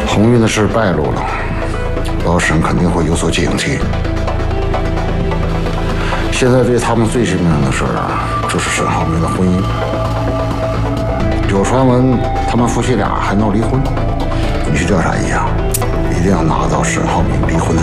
鸿运的事败露了，老沈肯定会有所警惕。现在对他们最致命的事就是沈浩明的婚姻。有传闻他们夫妻俩还闹离婚，你去调查一下，一定要拿到沈浩明离婚的